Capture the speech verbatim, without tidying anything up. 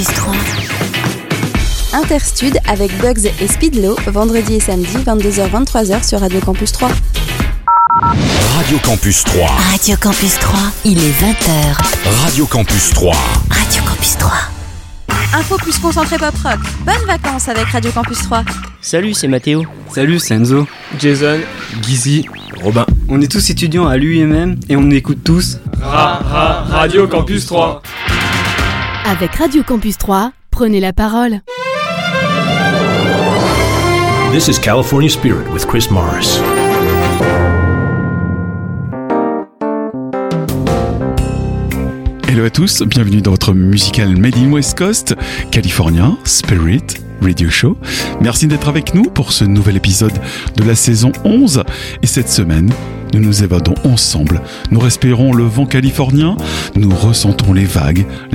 Interstude avec Bugs et Speedlow, vendredi et samedi, vingt-deux heures vingt-trois heures sur Radio Campus trois. Radio Campus trois. Radio Campus trois, il est vingt heures. Radio Campus trois. Radio Campus trois. Info plus concentré pop rock. Bonnes vacances avec Radio Campus trois. Salut, c'est Mathéo. Salut, c'est Enzo. Jason. Gizzy. Robin. On est tous étudiants à l'U I M M et on écoute tous Ra, ra, Radio Campus trois. Avec Radio Campus trois, prenez la parole. This is California Spirit with Chris Morris. Hello à tous, bienvenue dans votre musical Made in West Coast, California Spirit Radio Show. Merci d'être avec nous pour ce nouvel épisode de la saison onze. Et cette semaine, nous nous évadons ensemble. Nous respirons le vent californien, nous ressentons les vagues,